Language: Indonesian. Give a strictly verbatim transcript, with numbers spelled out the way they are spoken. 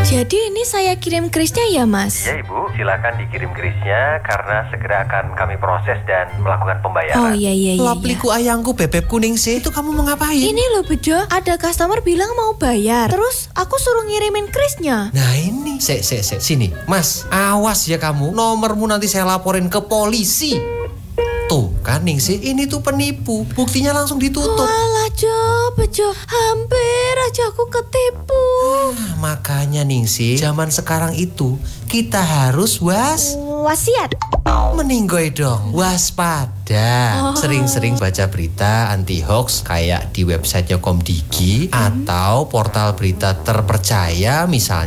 Jadi ini saya kirim krisnya ya, Mas? Iya, Ibu. Silakan dikirim krisnya karena segera akan kami proses dan melakukan pembayaran. Oh iya iya iya. Lapliku ayangku bebek kuning sih. Itu kamu mau ngapain? Ini loh Bejo, ada customer bilang mau bayar. Terus aku suruh ngirimin krisnya. Nah ini, sek sek sek sini, Mas. Awas ya kamu, nomormu nanti saya laporin ke polisi. Tuh kan Ningsih, ini tuh penipu. Buktinya langsung ditutup. Walah Jo, Bejo, hampir aja aku ketipu. Nah, makanya Ningsih, zaman sekarang itu kita harus was Wasiat. meninggoy dong, waspada. Sering-sering baca berita anti hoax kayak di websitenya Komdigi atau portal berita terpercaya misalnya